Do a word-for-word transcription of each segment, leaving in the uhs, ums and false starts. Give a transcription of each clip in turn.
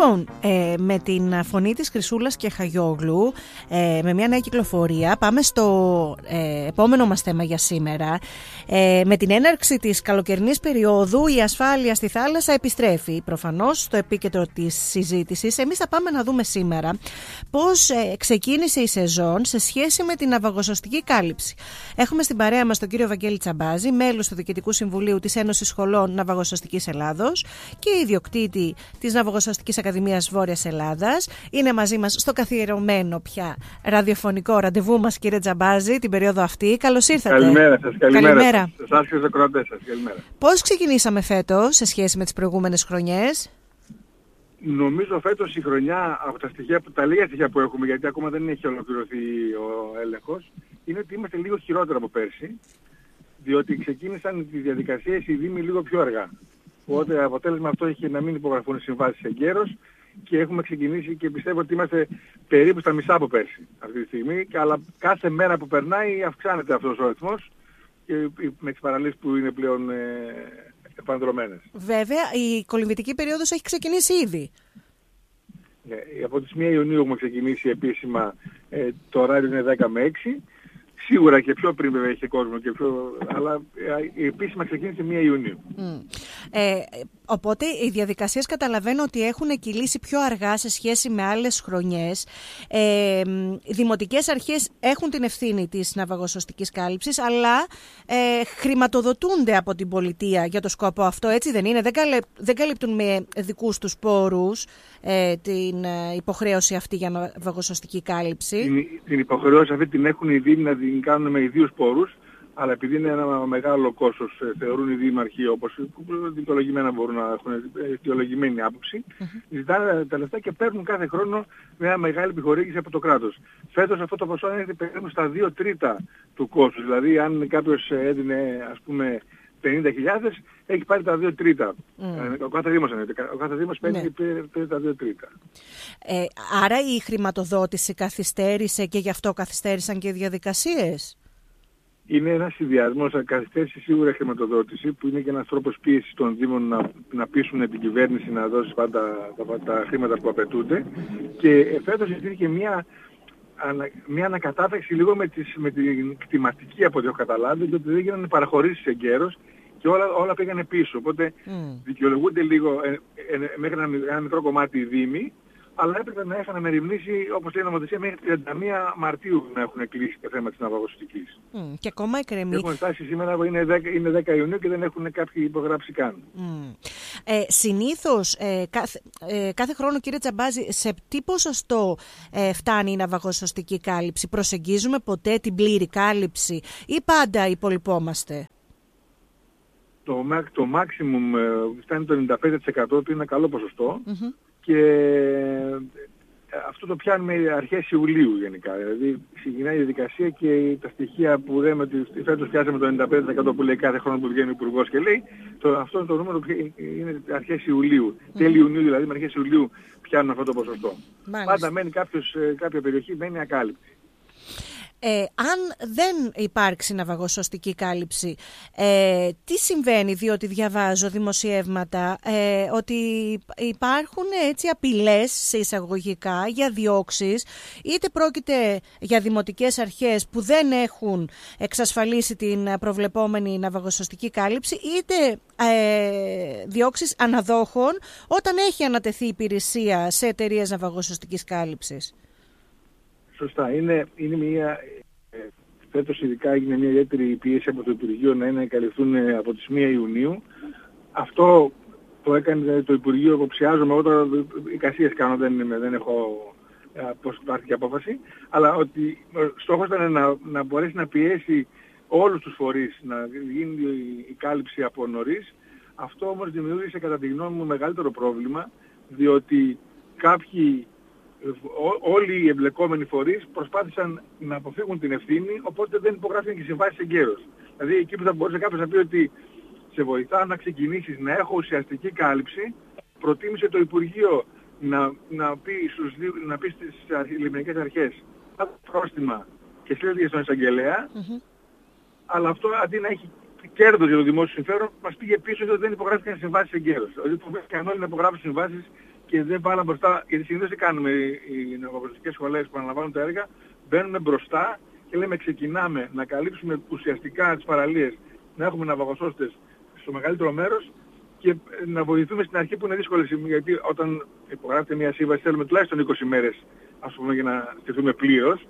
Λοιπόν, ε, με την φωνή της Χρυσούλας και Χαγιόγλου, ε, με μια νέα κυκλοφορία, πάμε στο ε, επόμενο μας θέμα για σήμερα. Ε, με την έναρξη της καλοκαιρινής περίοδου, η ασφάλεια στη θάλασσα επιστρέφει προφανώς στο επίκεντρο της συζήτησης. Εμείς θα πάμε να δούμε σήμερα πώς ε, ξεκίνησε η σεζόν σε σχέση με την ναυαγοσωστική κάλυψη. Έχουμε στην παρέα μας τον κύριο Βαγγέλη Τσαμπάζη, μέλος του Διοικητικού Συμβουλίου της Ένωσης Σχολών Ναυαγοσωστικής Ελλάδος και ιδιοκτήτη της Ναυαγοσωστικής Ακαδημίας Βόρειας Ελλάδας. Είναι μαζί μας στο καθιερωμένο πια ραδιοφωνικό ραντεβού μας, κύριε Τσαμπάζη, την περίοδο αυτή. Καλώς ήρθατε. Καλημέρα σας. Καλημέρα. Καλημέρα. Σε εσάς και στους ακροατές σας. Καλημέρα. Πώς ξεκινήσαμε φέτος σε σχέση με τις προηγούμενες χρονιές? Νομίζω φέτος η χρονιά, από τα στοιχεία που, τα λίγα στοιχεία που έχουμε, γιατί ακόμα δεν έχει ολοκληρωθεί ο έλεγχος, είναι ότι είμαστε λίγο χειρότερα από πέρσι, διότι ξεκίνησαν τις διαδικασίες οι Δήμοι λίγο πιο αργά. Οπότε αποτέλεσμα αυτό έχει να μην υπογραφούν οι συμβάσεις εγκαίρως και έχουμε ξεκινήσει και πιστεύω ότι είμαστε περίπου στα μισά από πέρσι αυτή τη στιγμή, αλλά κάθε μέρα που περνάει αυξάνεται αυτός ο αριθμός και με τις παραλίες που είναι πλέον ε, επανδρωμένες. Βέβαια, η κολυμβητική περίοδος έχει ξεκινήσει ήδη. Ναι, από τις πρώτη Ιουνίου έχουμε ξεκινήσει επίσημα, ε, το ωράριο είναι δέκα με έξι. Σίγουρα και πιο πριν βέβαια είχε κόσμο, και πιο, αλλά η επίσημα ξεκίνησε πρώτη Ιουνίου. Mm. Ε, οπότε οι διαδικασίες καταλαβαίνω ότι έχουν κυλήσει πιο αργά σε σχέση με άλλες χρονιές. Ε, οι δημοτικές αρχές έχουν την ευθύνη της ναυαγοσωστικής κάλυψης, αλλά ε, χρηματοδοτούνται από την πολιτεία για το σκοπό αυτό, έτσι δεν είναι? Δεν, καλε, δεν καλύπτουν με δικούς τους πόρους ε, την ε, υποχρέωση αυτή για ναυαγοσωστική κάλυψη. Την, την υποχρέωση αυτή την έχουν οι Δήμοι να την κάνουν με ιδίους πόρους, αλλά επειδή είναι ένα μεγάλο κόστος, θεωρούν οι δήμαρχοι, όπως δικαιολογημένα μπορούν να έχουν δικαιολογημένη άποψη, mm-hmm. ζητάνε τα λεφτά και παίρνουν κάθε χρόνο μια μεγάλη επιχορήγηση από το κράτος. Φέτος αυτό το ποσό είναι περίπου στα δύο τρίτα του κόστους, δηλαδή αν κάποιος έδινε ας πούμε πενήντα χιλιάδες, έχει πάρει τα δύο τρίτα. Mm. Ο κάθε Δήμος, ο κάθε Δήμος παίρνει ναι. και τα δύο τρίτα. Ε, άρα η χρηματοδότηση καθυστέρησε και γι' αυτό καθυστέρησαν και οι διαδικασίες? Είναι ένας συνδυασμός, καθυστέρησε σίγουρα η χρηματοδότηση, που είναι και ένας τρόπος πίεσης των Δήμων να, να πείσουν την κυβέρνηση να δώσει πάντα τα, τα, τα χρήματα που απαιτούνται. Και φέτος υπήρχε μια, ανα, μια ανακατάταξη λίγο με, τις, με την κτηματική, από ό,τι έχω καταλάβει, διότι δεν έγιναν παραχωρήσεις εγκαίρως και όλα, όλα πήγανε πίσω. Οπότε mm. δικαιολογούνται λίγο ε, ε, ε, μέχρι ένα, ένα μικρό κομμάτι οι Δήμοι, αλλά έπρεπε να είχαν μεριμνήσει, όπως λέει η νομοθεσία, μέχρι τριάντα μία Μαρτίου να έχουν κλείσει το θέμα της ναυαγοσωστικής. Mm, και ακόμα εκκρεμεί. Έχουν φτάσει σήμερα που είναι δέκα, είναι δέκα Ιουνίου και δεν έχουν κάποιοι υπογράψει καν. Mm. Ε, συνήθως, ε, κάθε, ε, κάθε χρόνο, κύριε Τσαμπάζη, σε τι ποσοστό ε, φτάνει η ναυαγοσωστική κάλυψη? Προσεγγίζουμε ποτέ την πλήρη κάλυψη ή πάντα υπολοιπόμαστε? Το, το maximum ε, φτάνει το ενενήντα πέντε τοις εκατό, που είναι ένα καλό ποσοστό. Mm-hmm. Και αυτό το πιάνουμε αρχές Ιουλίου γενικά. Δηλαδή ξεκινάει η διαδικασία και τα στοιχεία που λέμε ότι φέτος πιάσαμε το ενενήντα πέντε τοις εκατό που λέει κάθε χρόνο που βγαίνει ο Υπουργός και λέει, το, αυτό είναι το νούμερο που είναι αρχές Ιουλίου. Mm. Τέλη Ιουνίου δηλαδή με αρχές Ιουλίου πιάνουν αυτό το ποσοστό. Μάλιστα. Πάντα μένει κάποιος, κάποια περιοχή μένει ακάλυπτη. Ε, αν δεν υπάρξει ναυαγοσωστική κάλυψη, ε, τι συμβαίνει? Διότι διαβάζω δημοσιεύματα ε, ότι υπάρχουν έτσι απειλές σε εισαγωγικά για διώξεις, είτε πρόκειται για δημοτικές αρχές που δεν έχουν εξασφαλίσει την προβλεπόμενη ναυαγοσωστική κάλυψη, είτε ε, διώξεις αναδόχων όταν έχει ανατεθεί υπηρεσία σε εταιρείες ναυαγοσωστικής κάλυψης. Σωστά. Είναι, είναι μια, ε, φέτος ειδικά έγινε μια ιδιαίτερη πίεση από το Υπουργείο να είναι να καλυφθούν από τις πρώτη Ιουνίου. Αυτό το έκανε το Υπουργείο, υποψιάζομαι, εγώ τώρα εικασίες κάνω, δεν, είμαι, δεν έχω ε, πώς υπάρχει και απόφαση, αλλά ότι στόχος ήταν να, να μπορέσει να πιέσει όλους τους φορείς να γίνει η, η κάλυψη από νωρίς. Αυτό όμως δημιούργησε κατά τη γνώμη μου μεγαλύτερο πρόβλημα, διότι κάποιοι όλοι οι εμπλεκόμενοι φορείς προσπάθησαν να αποφύγουν την ευθύνη, οπότε δεν υπογράφηκαν και συμβάσεις εγκαίρως. Δηλαδή εκεί που θα μπορούσε κάποιος να πει ότι σε βοηθά να ξεκινήσεις να έχω ουσιαστική κάλυψη, προτίμησε το Υπουργείο να, να, πει, στους, να πει στις λιμενικές αρχές πρόστιμα και στείλει στον εισαγγελέα, mm-hmm. αλλά αυτό αντί να έχει κέρδος για το δημόσιο συμφέρον, μας πήγε πίσω ότι δεν υπογράφηκαν συμβάσεις εγκαίρως. Δηλαδή που βρέθηκαν όλοι να υπογράψουν συμβάσεις και δεν βάλαμε μπροστά, γιατί συνήθως τι κάνουμε οι ναυαγοσωστικές σχολές που αναλαμβάνουν τα έργα, μπαίνουμε μπροστά και λέμε ξεκινάμε να καλύψουμε ουσιαστικά τις παραλίες, να έχουμε ναυαγοσώστες στο μεγαλύτερο μέρος και να βοηθούμε στην αρχή που είναι δύσκολη στιγμή, γιατί όταν υπογράφεται μια σύμβαση θέλουμε τουλάχιστον είκοσι μέρες, ας πούμε, για να στηθούμε πλήρως,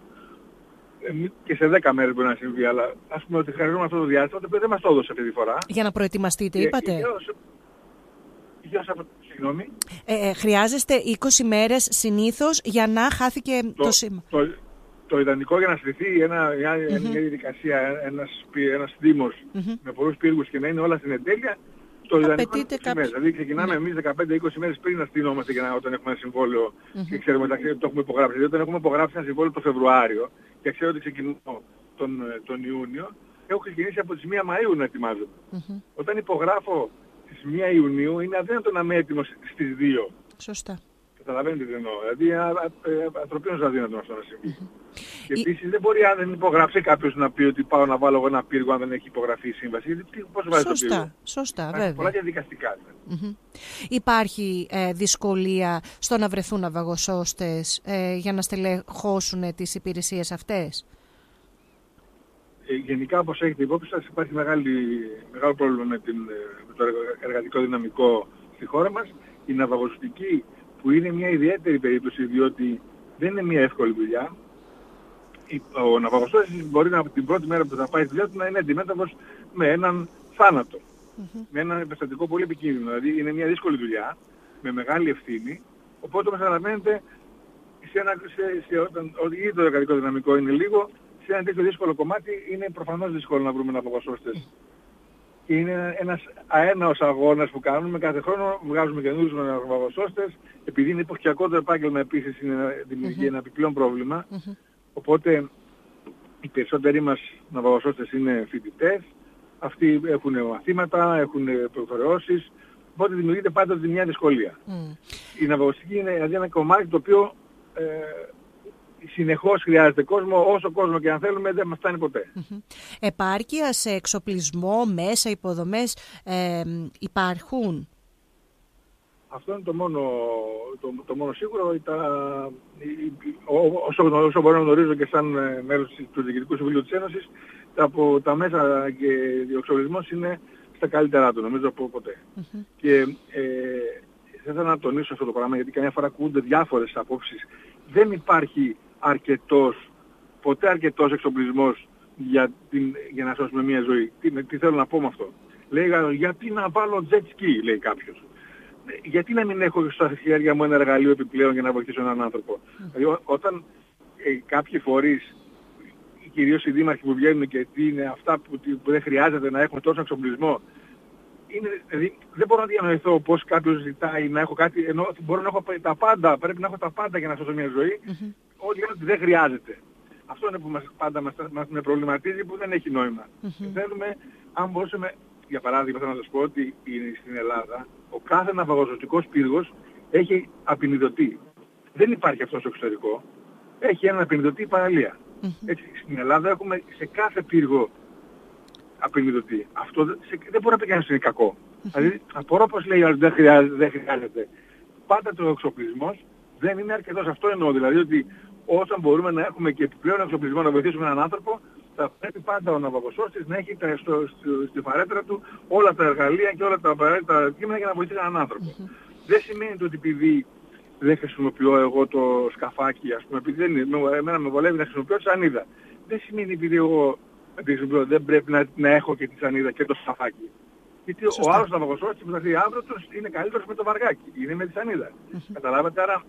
και σε δέκα μέρες μπορεί να συμβεί, αλλά ας πούμε ότι χρειαζόμαστε αυτό το διάστημα, το οποίο δεν μας το έδωσε αυτή τη φορά. Για να προετοιμαστείτε, και, είπατε. Για συγγνώμη. Ε, ε, χρειάζεστε είκοσι μέρες συνήθως για να χάθηκε το, το σήμα. Το, το ιδανικό για να στηθεί ένα, μια, mm-hmm. μια διαδικασία, ένας, ένας δήμος mm-hmm. με πολλούς πύργους και να είναι όλα στην εντέλεια, το ιδανικό είναι είκοσι μέρες. Δηλαδή ξεκινάμε εμείς δεκαπέντε είκοσι μέρες πριν να στείλομαστε για να, όταν έχουμε ένα συμβόλαιο mm-hmm. και ξέρουμε ότι το έχουμε υπογράψει. Δηλαδή όταν έχουμε υπογράψει ένα συμβόλαιο το Φεβρουάριο και ξέρω ότι ξεκινώ τον, τον Ιούνιο, έχω ξεκινήσει από τις μία Μαΐου να ετοιμάζομαι. Mm-hmm. Όταν υπογράφω στις μία Ιουνίου είναι αδύνατο να είμαι έτοιμος στις δύο. Σωστά. Καταλαβαίνετε τι εννοώ. Δηλαδή ανθρωπίνως αδύνατο αυτό να συμβεί. Mm-hmm. Και επίσης δεν μπορεί αν δεν υπογράψει κάποιος να πει ότι πάω να βάλω εγώ ένα πύργο αν δεν έχει υπογραφεί η σύμβαση. Γιατί πώς βάζει το πύργο. Σωστά, Ά, βέβαια. Πολλά διαδικαστικά. Mm-hmm. Υπάρχει ε, δυσκολία στο να βρεθούν ναυαγοσώστες ε, για να στελεχώσουν τις υπηρεσίες αυτές. Ε, γενικά, όπως έχετε υπόψη σας, υπάρχει μεγάλη, μεγάλο πρόβλημα με, την, με το εργατικό δυναμικό στη χώρα μας. Η ναυαγοσωστική, που είναι μια ιδιαίτερη περίπτωση, διότι δεν είναι μια εύκολη δουλειά. Ο ναυαγοσώστης μπορεί να, την πρώτη μέρα που θα πάει στη δουλειά του να είναι αντιμέτωπος με έναν θάνατο. Mm-hmm. Με έναν περιστατικό πολύ επικίνδυνο. Δηλαδή είναι μια δύσκολη δουλειά, με μεγάλη ευθύνη. Οπότε όπως καταλαβαίνετε, σε ένα, σε, σε, όταν ήδη το εργατικό δυναμικό είναι λίγο, σε ένα τέτοιο δύσκολο κομμάτι είναι προφανώς δύσκολο να βρούμε ναυαγοσώστες. Και είναι ένας αέναος αγώνας που κάνουμε. Κάθε χρόνο βγάζουμε καινούριους ναυαγοσώστες. Επειδή είναι εποχιακό το επάγγελμα επίσης είναι, δημιουργεί mm-hmm. ένα επιπλέον πρόβλημα. Mm-hmm. Οπότε οι περισσότεροι μας ναυαγοσώστες είναι φοιτητές. Αυτοί έχουν μαθήματα, έχουν προφορεώσεις. Οπότε δημιουργείται πάντοτε μια δυσκολία. Mm. Η ναυαγοσωστική είναι δηλαδή ένα κομμάτι το οποίο ε, συνεχώς χρειάζεται κόσμο, όσο κόσμο και αν θέλουμε δεν μας φτάνει ποτέ. Mm-hmm. Επάρκεια σε εξοπλισμό, μέσα, υποδομές ε, υπάρχουν. Αυτό είναι το μόνο, το, το μόνο σίγουρο. Τα, όσο, όσο μπορώ να γνωρίζω και σαν μέλος του Διοικητικού Συμβουλίου της Ένωσης, τα, από, τα μέσα και ο εξοπλισμός είναι στα καλύτερά του, νομίζω από ποτέ. Mm-hmm. Και ε, θα ήθελα να τονίσω αυτό το πράγμα, γιατί καμιά φορά ακούγονται διάφορες απόψεις. Δεν υπάρχει αρκετός, ποτέ αρκετός εξοπλισμός για, την, για να σώσουμε μια ζωή. Τι, τι θέλω να πω με αυτό. Λέει, γιατί να βάλω jet ski, λέει κάποιος. Γιατί να μην έχω στα χέρια μου ένα εργαλείο επιπλέον για να βοηθήσω έναν άνθρωπο. Mm. Δηλαδή, όταν ε, κάποιοι φορείς, κυρίως οι δήμαρχοι που βγαίνουν και τι είναι αυτά που, που δεν χρειάζεται να έχουμε τόσο εξοπλισμό, είναι, δηλαδή, δεν μπορώ να διανοηθώ πώς κάποιος ζητάει να έχω κάτι, ενώ μπορώ να έχω τα πάντα, πρέπει να έχω τα πάντα για να σώσω μια ζωή. Mm-hmm. Όλοι λένε ότι δεν χρειάζεται. Αυτό είναι που μας, πάντα μας, μας με προβληματίζει, που δεν έχει νόημα. Mm-hmm. Θέλουμε, αν μπορούσαμε, για παράδειγμα, θέλω να σας πω ότι στην Ελλάδα ο κάθε ναυαγοσωστικός πύργος έχει απεινιδωτή. Δεν υπάρχει αυτό στο εξωτερικό. Έχει έναν απεινιδωτή παραλία. Mm-hmm. Έτσι, στην Ελλάδα έχουμε σε κάθε πύργο απεινιδωτή. Αυτό σε, δεν μπορεί να πει κανείς ότι είναι κακό. Mm-hmm. Δηλαδή, απορώ πως λέει ότι δεν χρειάζεται, δεν χρειάζεται. Πάντα το εξοπλισμός δεν είναι αρκετός. Αυτό εννοώ. Δηλαδή ότι όταν μπορούμε να έχουμε και επιπλέον εξοπλισμό να βοηθήσουμε έναν άνθρωπο, θα πρέπει πάντα ο ναυαγοσώστης να έχει στο, στο, στη φαρέτρα του όλα τα εργαλεία και όλα τα απαραίτητα κείμενα για να βοηθήσει έναν άνθρωπο. Mm-hmm. Δεν σημαίνει ότι επειδή δεν χρησιμοποιώ εγώ το σκαφάκι, ας πούμε, επειδή δεν είναι, εμένα με βολεύει να χρησιμοποιώ τη σανίδα. Δεν σημαίνει επειδή εγώ επειδή δεν πρέπει να, να έχω και τη σανίδα και το σκαφάκι. Γιατί Σωστά. ο άλλος ναυαγοσώστης που θα έρθει αύριο τους είναι καλύτερος με το βαργάκι, είναι με τη σανίδα. Mm-hmm. Καταλάβατε, άρα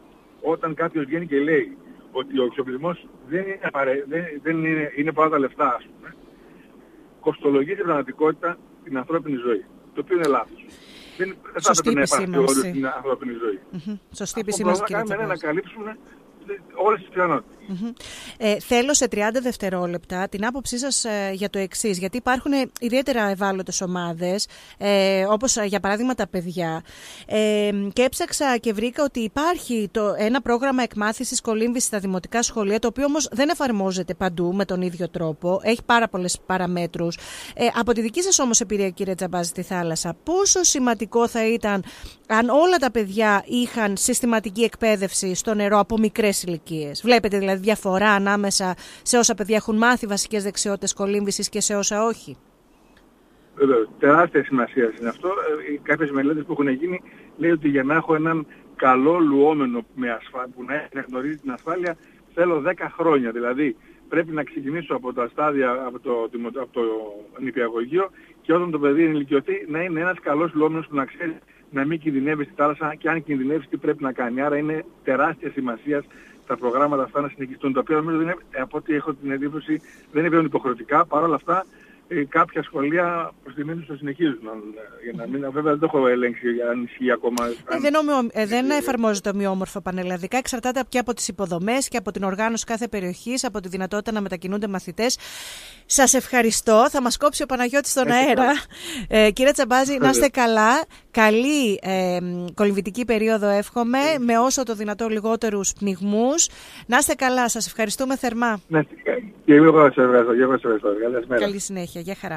όταν κάποιος βγαίνει και λέει ότι ο εξοπλισμός δεν είναι, απαραι... δεν, δεν είναι, είναι πολλά τα λεφτά, ας πούμε, κοστολογεί στην πραγματικότητα την ανθρώπινη ζωή, το οποίο είναι λάθος. Δεν θα έπρεπε να υπάρχει όριο στην ανθρώπινη ζωή. Mm-hmm. Σωστή επισήμανση, κύριε Τσακώστου. Αυτό που να κάνουμε είναι να καλύψουμε όλες τις πιθανότητες. Mm-hmm. Ε, θέλω σε τριάντα δευτερόλεπτα την άποψή σας ε, για το εξής, γιατί υπάρχουν ιδιαίτερα ευάλωτες ομάδες, ε, όπως για παράδειγμα τα παιδιά, ε, και έψαξα και βρήκα ότι υπάρχει το, ένα πρόγραμμα εκμάθησης κολύμβησης στα δημοτικά σχολεία, το οποίο όμως δεν εφαρμόζεται παντού με τον ίδιο τρόπο, έχει πάρα πολλές παραμέτρους. Ε, από τη δική σας όμως εμπειρία, κύριε Τζαμπάζη, στη θάλασσα, πόσο σημαντικό θα ήταν αν όλα τα παιδιά είχαν συστηματική εκπαίδευση στο νερό από μικρές ηλικίες? Βλέπετε δηλαδή διαφορά ανάμεσα σε όσα παιδιά έχουν μάθει βασικές δεξιότητες κολύμβησης και σε όσα όχι? Βέβαια, τεράστια σημασία είναι αυτό. Κάποιες μελέτες που έχουν γίνει λέει ότι για να έχω έναν καλό λουόμενο με ασφα... που να γνωρίζει την ασφάλεια, θέλω δέκα χρόνια. Δηλαδή πρέπει να ξεκινήσω από τα στάδια, από το, από το νηπιαγωγείο, και όταν το παιδί ενηλικιωθεί να είναι ένας καλός λουόμενος που να ξέρει να μην κινδυνεύει στη θάλασσα, και αν κινδυνεύει τι πρέπει να κάνει. Άρα είναι τεράστια σημασία τα προγράμματα αυτά να συνεχιστούν, τα οποία νομίζω είναι, από ό,τι έχω την εντύπωση, δεν είναι πλέον υποχρεωτικά. Παρ' όλα αυτά, ε, κάποια σχολεία προς τη μένους το συνεχίζουν. Για να μην, βέβαια δεν το έχω ελέγξει αν ισχύει ακόμα. Ε, δεν, ομοιο, ε, δεν εφαρμόζεται ομοιόμορφα πανελλαδικά. Εξαρτάται και από τις υποδομές και από την οργάνωση κάθε περιοχής, από τη δυνατότητα να μετακινούνται μαθητές. Σας ευχαριστώ. Θα μας κόψει ο Παναγιώτης στον αέρα. Ε, κύριε Τζαμπάζη, να είστε καλά. Καλή ε, κολυμβητική περίοδο εύχομαι, με όσο το δυνατό λιγότερους πνιγμούς. Να είστε καλά. Σας ευχαριστούμε θερμά. Ναι, και εγώ σας ευχαριστώ. Καλή συνέχεια. Γεια χαρά.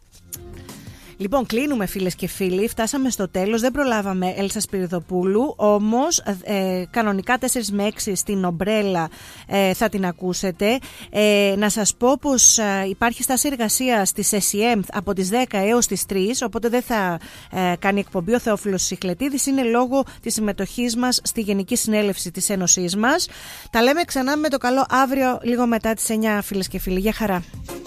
Λοιπόν, κλείνουμε φίλες και φίλοι, φτάσαμε στο τέλος, δεν προλάβαμε Έλσα Σπυριδοπούλου, όμως ε, κανονικά τέσσερα με έξι στην Ομπρέλα ε, θα την ακούσετε. Ε, να σας πω πως ε, υπάρχει στάση εργασίας της ες ι εμ από τις δέκα έως τις τρεις, οπότε δεν θα ε, κάνει εκπομπή ο Θεόφιλος Σιχλετίδης, είναι λόγω της συμμετοχής μας στη Γενική Συνέλευση της Ένωσής μας. Τα λέμε ξανά με το καλό αύριο λίγο μετά τις εννιά, φίλες και φίλοι. Γεια χαρά.